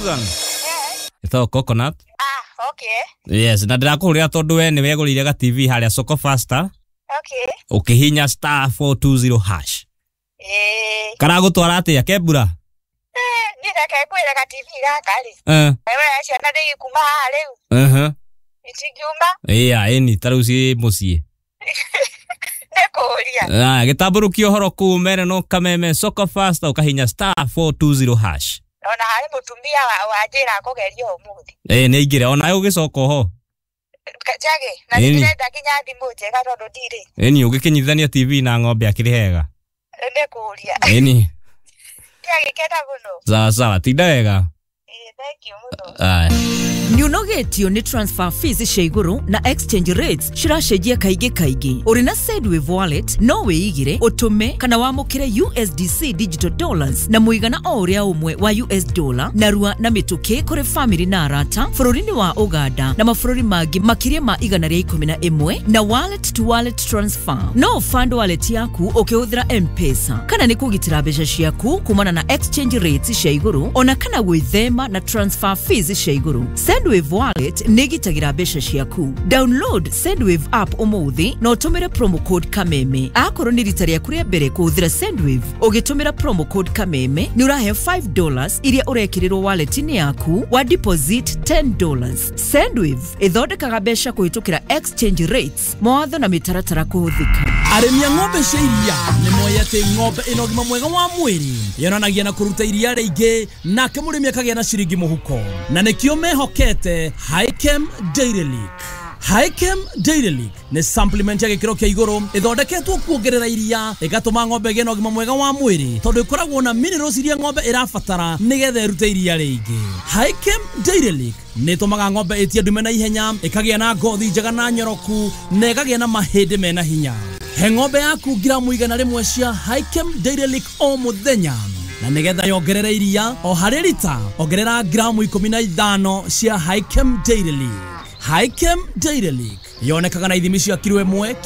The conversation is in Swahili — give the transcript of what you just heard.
Susan. Ito coconut. Okay. Yes, na ndirakuria tondu we ni wegurire ga TV haria Soko Faster. Okay. Ukihinya *420#. Kana gutwara atia Kebura? Ndaka kwira ka TV gakari. Ewe acha na ndigi kuma leo. Ichigiuma? Eni taruci mucie. Nekoria. Gitamburukio horo ku mere no kameme Soko Faster ukahinya *420#. Ona hari mutumia wajira kugeria umuthi. Ni ingire ona ugicoka ho. Kachage, na ndenda kinya thimu njega tondu ndiri. Eni ugikinyithania TV na ng'ombe akiri hega. Ndekuria. Eni. Kage kenda muno. Sawa, tinda wega. Thank you muno. Niunogetio ni transfer fees cia iguru na exchange rates ciracejia kaigi. Uri na Sendwave wallet no wiigire utume kana wamukire USDC digital dollars na muigana o uria umwe wa US dollar na rua na mituki kuri family na arata fururini wa Uganda na mafururi magi makiria ma 111 na wallet to wallet transfer. No fund wallet yaku ukihũthĩra M-Pesa kana ni kugitira mbeca ciaku kumana na exchange rates cia iguru ona kana gwithema na transfer fees cia iguru. Sendwave wallet negitagira mbeca ciaku. Download Sendwave app umuthi na utumire promo code kameme. Akorwo ni rita rĩaku rĩa mbere kuhũthĩra Sendwave ugitumira promo code kameme ni urahe $5 iria urekirirwo wallet-ini yaku wa deposit $10. Sendwave ithondekaga mbeca kuhitukira exchange rates mawatho na mitaratara kuhuthika. Aremia ng'ombe cia iria ni moyete ng'ombe ino gima mwega wa mwiri yonanagia na kuruta iria rĩingĩ nake mũrĩmi akagĩa na ciringi mũhuko na nĩkĩo mehokete Highchem Dairy Leak. Highchem Dairy Leak ni supplement ya gĩkĩro kĩa igũrũ ithondeketwo kuongerera iria igatũma ng'ombe ĩgĩe na ũgima mwega wa mwĩrĩ tondũ ikoragwo na minerals iria ng'ombe ĩrabatara nĩgetha ĩrute iria rĩingĩ. Highchem Dairy Leak nĩ tũmaga ng'ombe ĩtie ndume na ihenya ĩkagĩa na ngothi njega na nyoroku na ĩkagĩa na mahĩndĩ mena hinya. He ng'ombe yaku gramu 100 cia Highchem Dairy Leak o mũthenya na nigetha yongerere iria o harĩ lita ongerera gramu 15 cia Highchem Dairy Leak. Highchem Dairy Leak yonekaga na ithimi cia kilo 1